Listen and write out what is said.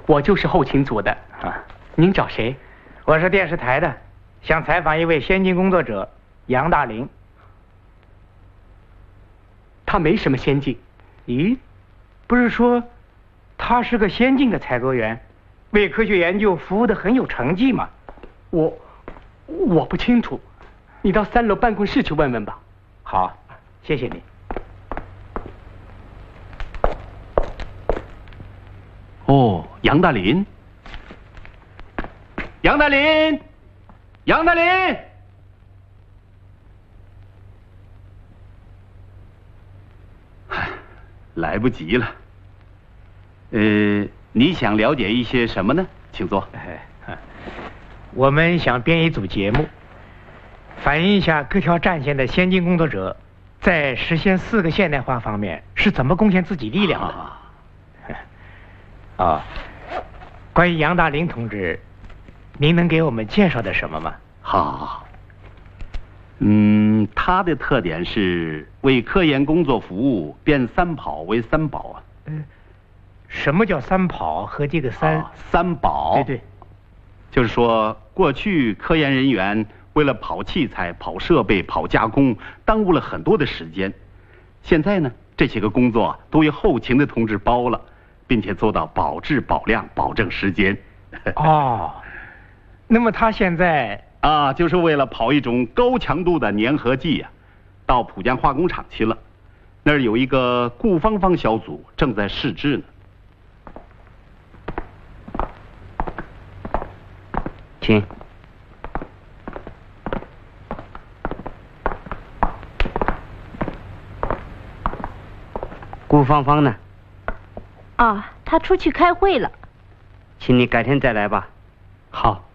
我就是后勤组的啊。您找谁？ 我是电视台的，想采访一位先进工作者杨大林。 他没什么先进。 咦，不是说他是个先进的采购员，为科学研究服务的很有成绩吗？ 我不清楚，你到3楼办公室去问问吧。 好，谢谢你。 哦，杨大林，杨大林，杨大林，来不及了。你想了解一些什么呢？请坐。 我们想编一组节目，反映一下各条战线的先进工作者在实现4个现代化方面是怎么贡献自己力量的。关于杨大林同志，您能给我们介绍点什么吗？ 好。他的特点是为科研工作服务，变3跑为3保啊。 什么叫3跑和这个 3保？ 对， 就是说过去科研人员为了跑器材、跑设备、跑加工，耽误了很多的时间。现在呢，这些个工作都由后勤的同志包了，并且做到保质保量，保证时间。 那么他现在就是为了跑一种高强度的粘合剂呀，到浦江化工厂去了。那儿有一个顾芳芳小组正在试制呢。 请。顾芳芳呢？ 他出去开会了。 请你改天再来吧。 好。